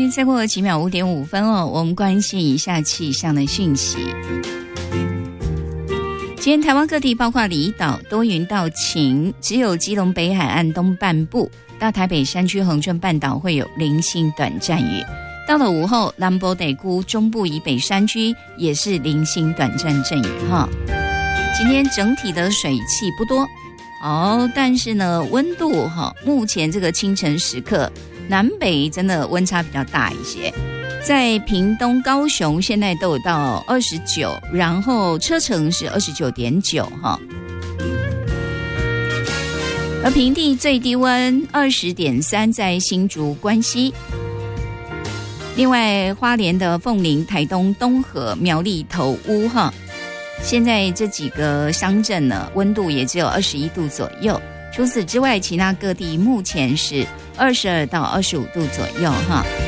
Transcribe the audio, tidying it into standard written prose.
再过几秒5:05哦，我们关心一下气象的讯息。今天台湾各地包括离岛多云到晴，只有基隆北海岸东半部到台北山区恒春半岛会有零星短暂雨。到了午后，南部地区中部以北山区也是零星短暂阵雨哈。今天整体的水汽不多但是呢温度目前这个清晨时刻南北真的温差比较大一些，在屏东高雄现在都有到29，然后车程是29.9哈。而平地最低温20.3在新竹关西，另外花莲的凤林、台东东河、苗栗头屋哈，现在这几个乡镇呢温度也只有21度左右，除此之外其他各地目前是22到25度左右哈。